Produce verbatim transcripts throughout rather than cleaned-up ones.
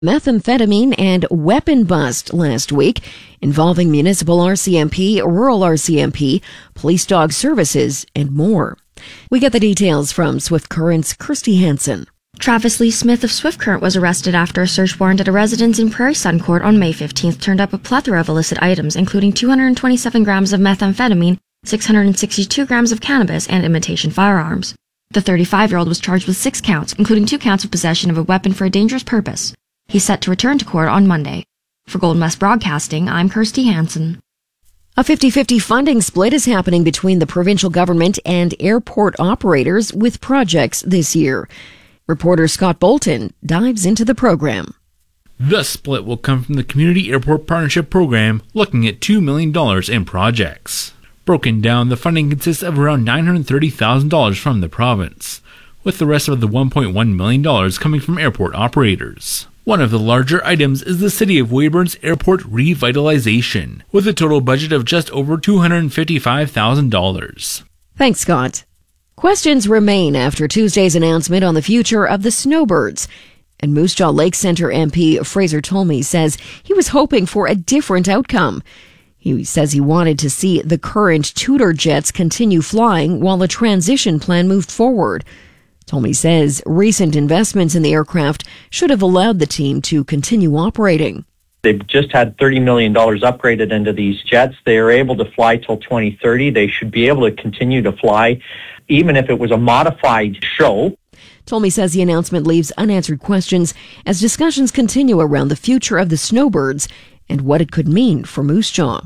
Methamphetamine and weapon bust last week involving municipal R C M P, rural R C M P, police dog services, and more. We get the details from Swift Current's Kirsty Hansen. Travis Lee Smith of Swift Current was arrested after a search warrant at a residence in Prairie Sun Court on May fifteenth turned up a plethora of illicit items, including two hundred twenty-seven grams of methamphetamine, six hundred sixty-two grams of cannabis, and imitation firearms. The thirty-five-year-old was charged with six counts, including two counts of possession of a weapon for a dangerous purpose. He's set to return to court on Monday. For Golden West Broadcasting, I'm Kirsty Hansen. A fifty-fifty funding split is happening between the provincial government and airport operators with projects this year. Reporter Scott Bolton dives into the program. The split will come from the Community Airport Partnership Program, looking at two million dollars in projects. Broken down, the funding consists of around nine hundred thirty thousand dollars from the province, with the rest of the one point one million dollars coming from airport operators. One of the larger items is the City of Weyburn's airport revitalization, with a total budget of just over two hundred fifty-five thousand dollars. Thanks, Scott. Questions remain after Tuesday's announcement on the future of the snowbirds. And Moose Jaw Lake Centre M P Fraser Tolmie says he was hoping for a different outcome. He says he wanted to see the current Tudor jets continue flying while the transition plan moved forward. Tolmie says recent investments in the aircraft should have allowed the team to continue operating. They've just had thirty million dollars upgraded into these jets. They are able to fly till twenty thirty. They should be able to continue to fly, even if it was a modified show. Tolmie says the announcement leaves unanswered questions as discussions continue around the future of the snowbirds and what it could mean for Moose Jaw.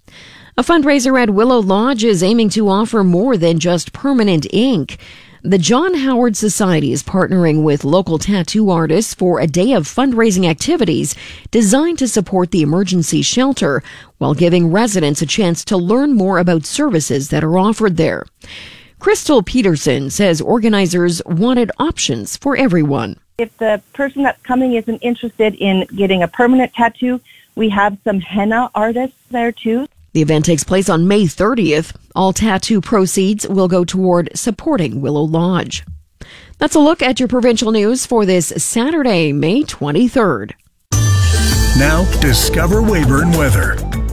A fundraiser at Willow Lodge is aiming to offer more than just permanent ink. The John Howard Society is partnering with local tattoo artists for a day of fundraising activities designed to support the emergency shelter while giving residents a chance to learn more about services that are offered there. Crystal Peterson says organizers wanted options for everyone. If the person that's coming isn't interested in getting a permanent tattoo, we have some henna artists there too. The event takes place on May thirtieth. All tattoo proceeds will go toward supporting Willow Lodge. That's a look at your provincial news for this Saturday, May twenty-third. Now, discover Weyburn weather.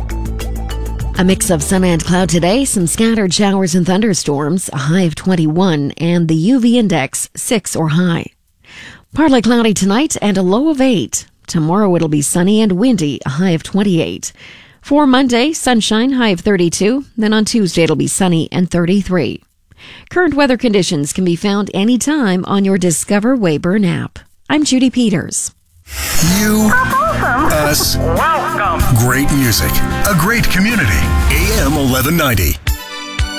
A mix of sun and cloud today, some scattered showers and thunderstorms, a high of twenty-one, and the U V index six or high. Partly cloudy tonight and a low of eight. Tomorrow it'll be sunny and windy, a high of twenty-eight. For Monday, sunshine, high of thirty-two. Then on Tuesday, it'll be sunny and thirty-three. Current weather conditions can be found anytime on your Discover Weyburn app. I'm Judy Peters. You, awesome. us, welcome. Great music, a great community. A M eleven ninety.